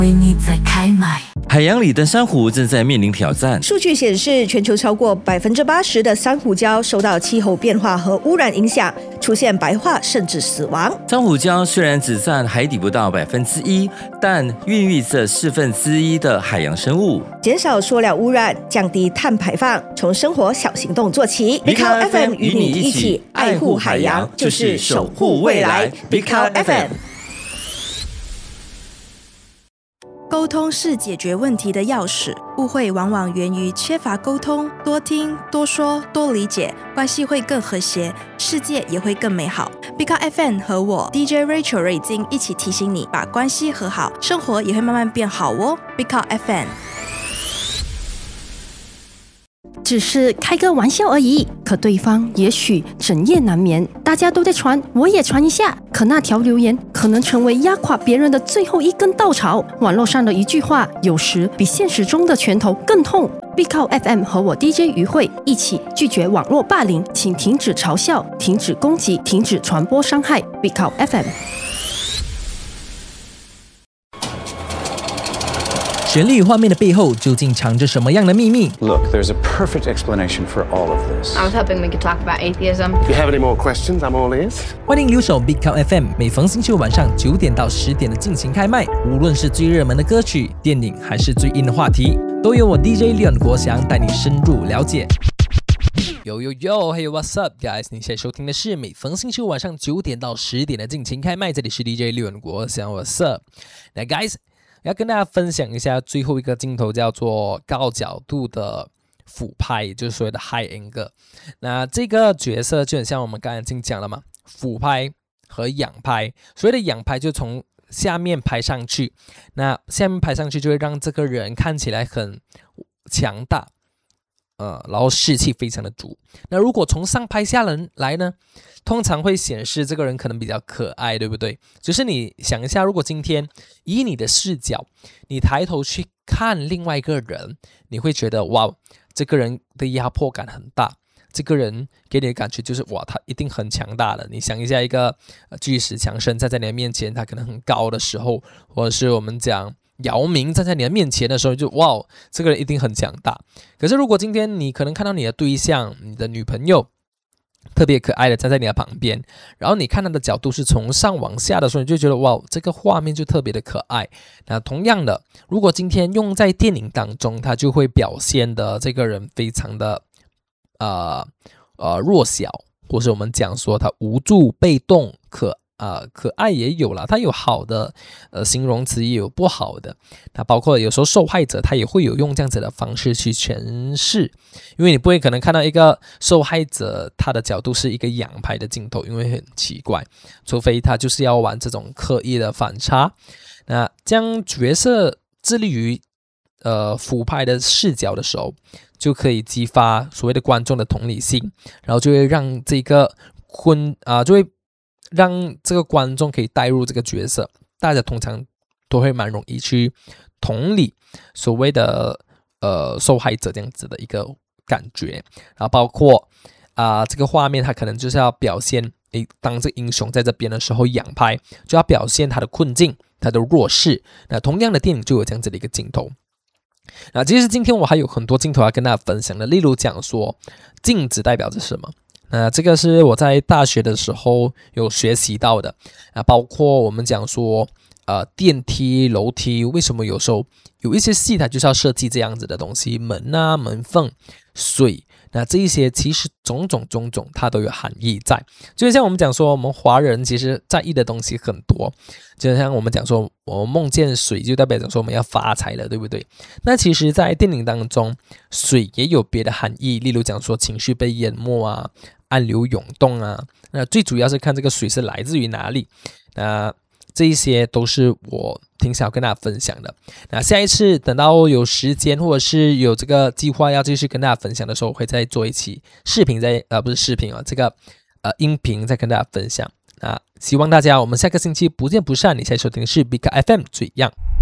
为你在开麦。 海洋里的珊瑚正在面临挑战。 数据显示，全球超过80%的珊瑚礁受到气候变化和污染影响，出现白化甚至死亡。 珊瑚礁虽然只占海底不到1%，但孕育着1/4的海洋生物。 减少塑料污染，降低碳排放，从生活小行动做起。 Big Cow Cow FM FM 与你一起爱护海洋，就是守护未来。Big Cow FM。 沟通是解决问题的钥匙，误会往往源于缺乏沟通，多听、多说、多理解，关系会更和谐，世界也会更美好。Big Cow FM 和我 DJ Rachel 瑞金一起提醒你，把关系和好，生活也会慢慢变好哦。Big Cow FM。 只是开个玩笑而已，可对方也许整夜难眠。大家都在传，我也传一下。可那条留言可能成为压垮别人的最后一根稻草。网络上的一句话，有时比现实中的拳头更痛。Big Cow FM 和我 DJ 于慧一起拒绝网络霸凌，请停止嘲笑，停止攻击，停止传播伤害。Big Cow FM。 旋律画面的背后究竟藏着什么样的秘密？ Look, there's a perfect explanation for all of this. I was hoping we could talk about atheism. If you have any more questions, I'm all ears. 欢迎留守 Big Cow FM， 每逢星期五晚上9点到10点的尽情开麦。无论是最热门的歌曲、电影，还是最硬的话题，都由我 DJ Leon 国祥带你深入了解。Hey what's up guys？ 你现在收听的是每逢星期五晚上9点到10点的尽情开麦，这里是 DJ Leon 国祥 What's up？ 那 guys，要跟大家分享一下最后一个镜头，叫做高角度的俯拍，就是所谓的 high angle。那这个角色就很像我们刚才已经讲了嘛，俯拍和仰拍。所谓的仰拍就从下面拍上去，那下面拍上去就会让这个人看起来很强大，然后士气非常的足。那如果从上拍下来呢，通常会显示这个人可能比较可爱，对不对？就是你想一下，如果今天以你的视角，你抬头去看另外一个人，你会觉得哇，这个人的压迫感很大，这个人给你的感觉就是哇，他一定很强大的。你想一下，一个巨石强森站在你的面前，他可能很高的时候，或者是我们讲姚明站在你的面前的时候，就哇，这个人一定很强大。可是如果今天你可能看到你的对象，你的女朋友特别可爱的站在你的旁边，然后你看他的角度是从上往下的时候，你就觉得哇，这个画面就特别的可爱。那同样的，如果今天用在电影当中，他就会表现的这个人非常的弱小，或是我们讲说他无助、被动、可爱也有啦，它有好的形容词，也有不好的。那包括有时候受害者他也会有用这样子的方式去诠释，因为你不会可能看到一个受害者他的角度是一个仰拍的镜头，因为很奇怪，除非他就是要玩这种刻意的反差。那将角色致力于俯拍的视角的时候，就可以激发所谓的观众的同理心，然后就会让这个就会让这个观众可以带入这个角色，大家通常都会蛮容易去同理所谓的受害者这样子的一个感觉。然后包括这个画面它可能就是要表现当这个英雄在这边的时候仰拍，就要表现他的困境、他的弱势。那同样的电影就有这样子的一个镜头。那其实今天我还有很多镜头要跟大家分享的，例如讲说镜子代表着什么。那这个是我在大学的时候有学习到的，包括我们讲说电梯、楼梯，为什么有时候有一些戏它就是要设计这样子的东西，门啊、门缝、水，那这一些其实种种它都有含义在。就像我们讲说，我们华人其实在意的东西很多，就像我们讲说，我们梦见水就代表着说我们要发财了，对不对？那其实在电影当中，水也有别的含义，例如讲说情绪被淹没啊，暗流涌动啊，那最主要是看这个水是来自于哪里。那这一些都是我挺想要跟大家分享的。那下一次等到有时间或者是有这个计划要继续跟大家分享的时候，我会再做一期视频，不是视频这个音频再跟大家分享。那希望大家我们下个星期不见不散。你现在收听的是 Big Cow FM 最样。